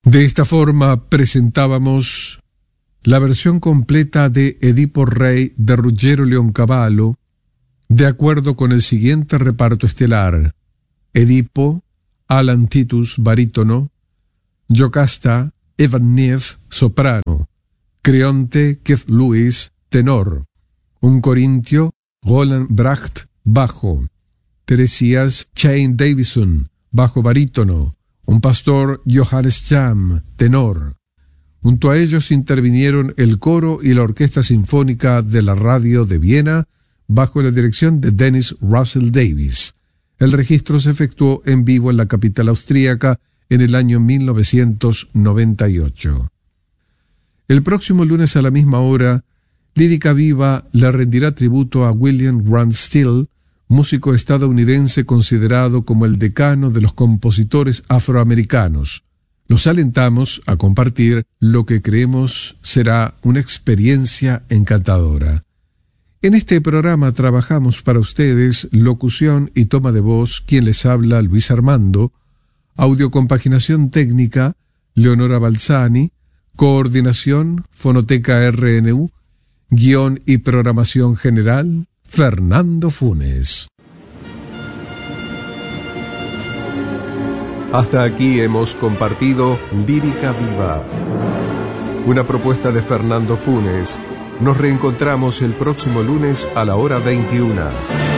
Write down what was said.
De esta forma presentábamos la versión completa de Edipo Rey de Ruggero Leoncavallo, de acuerdo con el siguiente reparto estelar: Edipo, Alan Titus, barítono; Jocasta, Evan Neff, soprano; Creonte, Keith Lewis, tenor; un corintio, Roland Bracht, bajo; Teresías, Shane Davison, bajo barítono; un pastor, Johannes Jam, tenor. Junto a ellos intervinieron el coro y la orquesta sinfónica de la radio de Viena, bajo la dirección de Dennis Russell Davies. El registro se efectuó en vivo en la capital austríaca en el año 1998. El próximo lunes a la misma hora, Lírica Viva le rendirá tributo a William Grant Still, músico estadounidense considerado como el decano de los compositores afroamericanos. Los alentamos a compartir lo que creemos será una experiencia encantadora. En este programa trabajamos para ustedes locución y toma de voz, quien les habla, Luis Armando; audiocompaginación técnica, Leonora Balzani; coordinación, Fonoteca RNU; guión y programación general, Fernando Funes. Hasta aquí hemos compartido Lírica Viva, una propuesta de Fernando Funes. Nos reencontramos el próximo lunes a la hora 21.